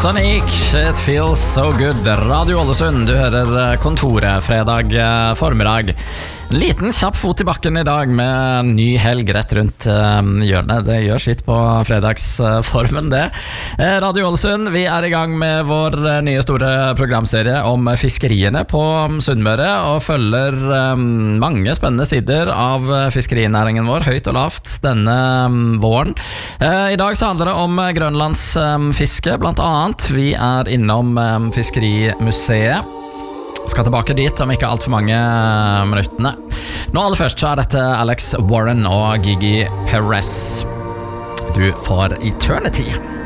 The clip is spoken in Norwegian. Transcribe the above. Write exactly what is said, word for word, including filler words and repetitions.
Sonic, it feels so good. Radio Ålesund, du hører kontoret fredag formiddag. Liten kjapp fot i bakken i dag med ny helg rett rundt um, hjørnet. Det gjør sitt på fredagsformen det. Radio Ålesund, vi er i gang med vår nye store programserie om fiskeriene på Sunnmøre og følger um, mange spennende sider av fiskerinæringen vår, høyt og lavt, denne um, våren. Uh, I dag så handler det om grønlandsfiske, um, blant annet. Vi er innom um, Fiskerimuseet. Skal tilbake dit om ikke alt for mange minuttene. Nå aller først så er dette Alex Warren og Gigi Perez. Du får Eternity.